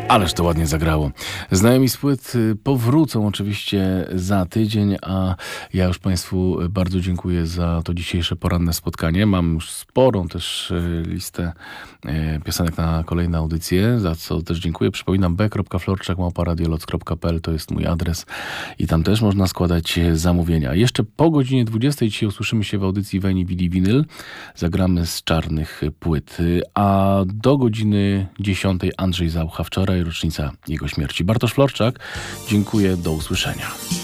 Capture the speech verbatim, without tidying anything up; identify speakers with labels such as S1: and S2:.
S1: Ależ to ładnie zagrało. Znajomi z płyt powrócą oczywiście za tydzień, a ja już Państwu bardzo dziękuję za to dzisiejsze poranne spotkanie. Mam już sporą też listę piosenek na kolejne audycje, za co też dziękuję. Przypominam b kropka florczak małpa radioloc kropka p l to jest mój adres i tam też można składać zamówienia. Jeszcze po godzinie dwudziestej dzisiaj usłyszymy się w audycji Wejni Wili Winyl. Zagramy z czarnych płyt, a do godziny dziesiątej Andrzej Zaucha, wczoraj rocznica jego śmierci. Bartosz Florczak, dziękuję, do usłyszenia.